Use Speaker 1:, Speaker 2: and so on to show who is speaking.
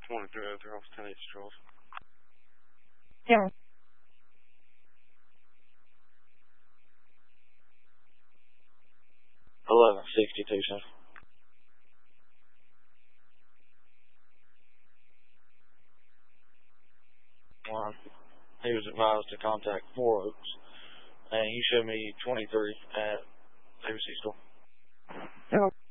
Speaker 1: 2303 off 10 Charles.
Speaker 2: Yeah.
Speaker 3: 1162, sir. He was advised to contact Four Oaks, and he showed me 23 at ABC store.
Speaker 2: Oh.